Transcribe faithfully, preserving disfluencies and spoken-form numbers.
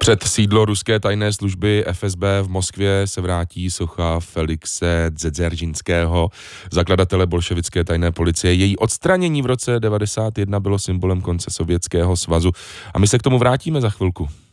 Před sídlo ruské tajné služby F S B v Moskvě se vrátí socha Felixe Dzeržinského, zakladatele bolševické tajné policie. Její odstranění v roce devadesát jedna bylo symbolem konce Sovětského svazu a my se k tomu vrátíme za chvilku.